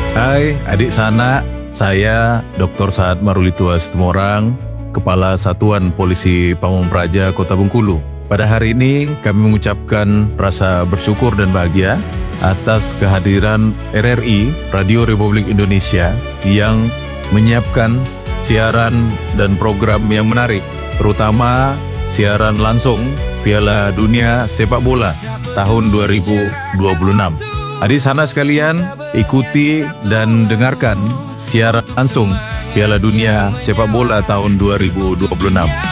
Hai adik sanak, saya Dr. Saad Marulitua Situmorang, Kepala Satuan Polisi Pamong Praja Kota Bengkulu. Pada hari ini kami mengucapkan rasa bersyukur dan bahagia atas kehadiran RRI, Radio Republik Indonesia, yang menyiapkan siaran dan program yang menarik, terutama siaran langsung Piala Dunia Sepak Bola tahun 2026. Adik sanak sekalian, ikuti dan dengarkan siaran langsung Piala Dunia Sepak Bola tahun 2026.